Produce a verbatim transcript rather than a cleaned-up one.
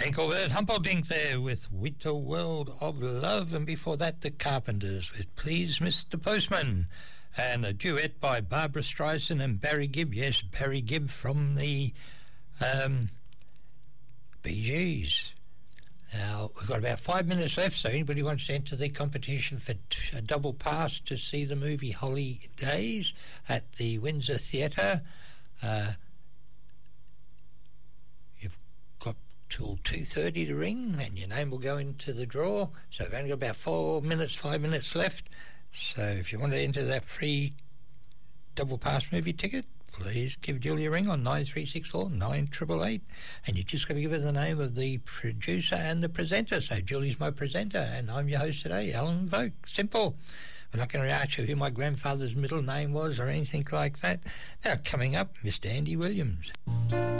Engelbert Humperdinck there with Winter World of Love, and before that the Carpenters with Please Mister Postman, and a duet by Barbara Streisand and Barry Gibb. Yes, Barry Gibb from the um, Bee Gees. Now, we've got about five minutes left, so anybody wants to enter the competition for t- a double pass to see the movie Holidays at the Windsor Theatre, uh, you've got till two thirty to ring, and your name will go into the draw. So we've only got about four minutes, five minutes left. So if you want to enter that free double pass movie ticket, please give Julie a ring on nine three six four nine eight eight eight, and you just got to give her the name of the producer and the presenter. So Julie's my presenter, and I'm your host today, Alan Vogt. Simple. We're not going to ask you who my grandfather's middle name was or anything like that. Now, coming up, Mister Andy Williams.